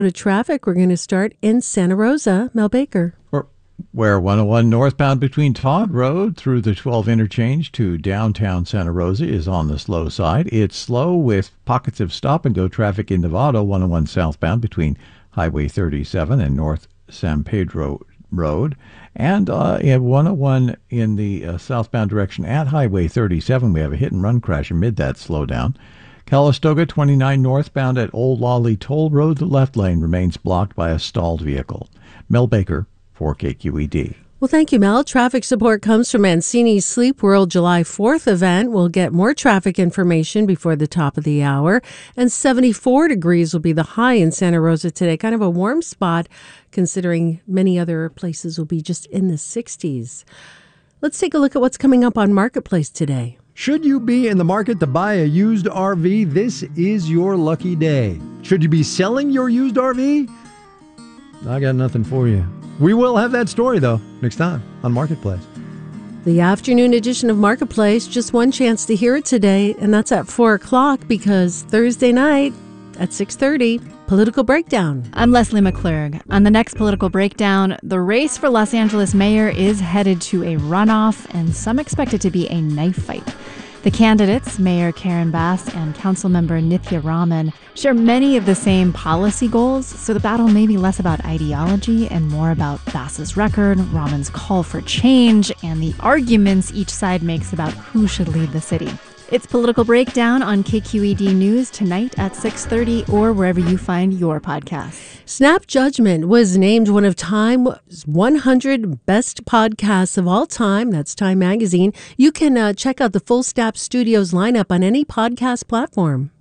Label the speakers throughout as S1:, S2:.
S1: To traffic, we're going to start in Santa Rosa. Mel Baker.
S2: Where 101 northbound between Todd Road through the 12 interchange to downtown Santa Rosa is on the slow side. It's slow with pockets of stop-and-go traffic in Novato. 101 southbound between Highway 37 and North San Pedro Road. And at 101 in the southbound direction at Highway 37, we have a hit-and-run crash amid that slowdown. Calistoga 29 northbound at Old Lolly Toll Road, the left lane remains blocked by a stalled vehicle. Mel Baker for KQED.
S1: Well, thank you, Mel. Traffic support comes from Mancini's Sleep World July 4th event. We'll get more traffic information before the top of the hour. And 74 degrees will be the high in Santa Rosa today. Kind of a warm spot, considering many other places will be just in the 60s. Let's take a look at what's coming up on Marketplace today.
S3: Should you be in the market to buy a used RV, this is your lucky day. Should you be selling your used RV? I got nothing for you. We will have that story, though, next time on Marketplace.
S1: The afternoon edition of Marketplace, just one chance to hear it today, and that's at 4 o'clock because Thursday night at 6:30, Political Breakdown.
S4: I'm Leslie McClurg. On the next Political Breakdown, the race for Los Angeles mayor is headed to a runoff, and some expect it to be a knife fight. The candidates, Mayor Karen Bass and Councilmember Nithya Raman, share many of the same policy goals, so the battle may be less about ideology and more about Bass's record, Raman's call for change, and the arguments each side makes about who should lead the city. It's Political Breakdown on KQED News tonight at 6:30 or wherever you find your podcasts.
S1: Snap Judgment was named one of Time's 100 best podcasts of all time. That's Time Magazine. You can check out the full Snap Studios lineup on any podcast platform.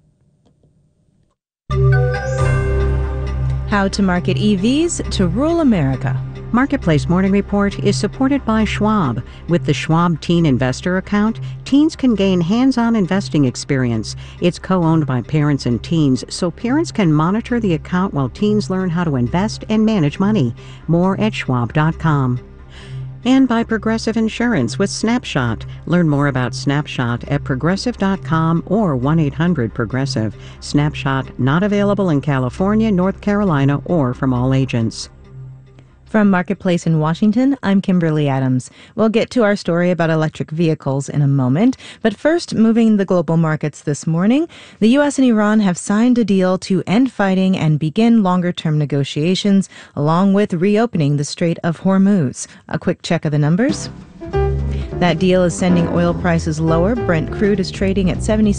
S5: How to market EVs to rural America.
S6: Marketplace Morning Report is supported by Schwab. With the Schwab Teen Investor account, teens can gain hands-on investing experience. It's co-owned by parents and teens, so parents can monitor the account while teens learn how to invest and manage money. More at schwab.com. And by Progressive Insurance with Snapshot. Learn more about Snapshot at progressive.com or 1-800-PROGRESSIVE. Snapshot not available in California, North Carolina, or from all agents.
S5: From Marketplace in Washington, I'm Kimberly Adams. We'll get to our story about electric vehicles in a moment. But first, moving the global markets this morning, the U.S. and Iran have signed a deal to end fighting and begin longer-term negotiations, along with reopening the Strait of Hormuz. A quick check of the numbers. That deal is sending oil prices lower. Brent crude is trading at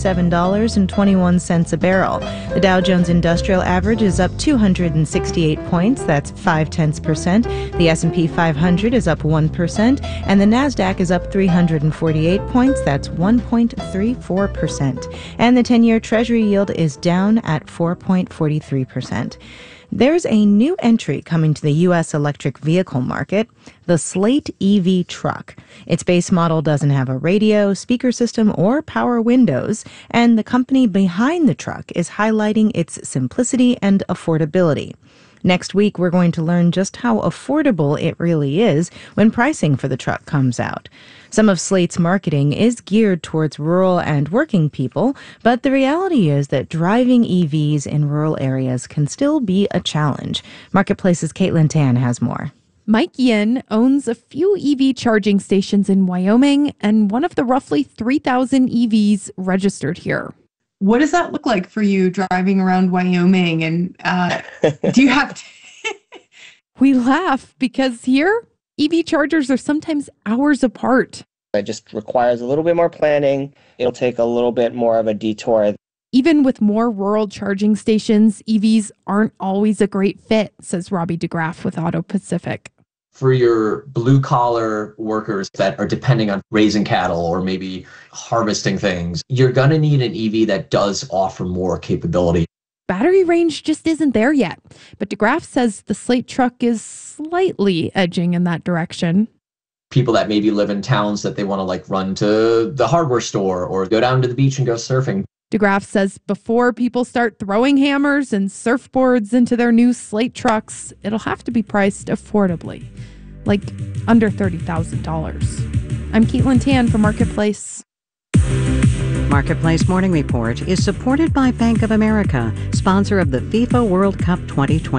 S5: $77.21 a barrel. The Dow Jones Industrial Average is up 268 points. That's 0.5%. The S&P 500 is up 1%. And the Nasdaq is up 348 points. That's 1.34%. And the 10-year Treasury yield is down at 4.43%. There's a new entry coming to the U.S. electric vehicle market, the Slate EV truck. Its base model doesn't have a radio, speaker system, or power windows, and the company behind the truck is highlighting its simplicity and affordability. Next week, we're going to learn just how affordable it really is when pricing for the truck comes out. Some of Slate's marketing is geared towards rural and working people, but the reality is that driving EVs in rural areas can still be a challenge. Marketplace's Caitlin Tan has more.
S7: Mike Yin owns a few EV charging stations in Wyoming and one of the roughly 3,000 EVs registered here.
S8: What does that look like for you driving around Wyoming? And do you have to...
S7: We laugh because here, EV chargers are sometimes hours apart.
S9: It just requires a little bit more planning. It'll take a little bit more of a detour.
S7: Even with more rural charging stations, EVs aren't always a great fit, says Robbie DeGraff with Auto Pacific.
S10: For your blue-collar workers that are depending on raising cattle or maybe harvesting things, you're going to need an EV that does offer more capability.
S7: Battery range just isn't there yet, but DeGraff says the Slate truck is slightly edging in that direction.
S10: People that maybe live in towns that they want to run to the hardware store or go down to the beach and go surfing.
S7: DeGraff says before people start throwing hammers and surfboards into their new Slate trucks, it'll have to be priced affordably, like under $30,000. I'm Caitlin Tan for Marketplace.
S6: Marketplace Morning Report is supported by Bank of America, sponsor of the FIFA World Cup 2020.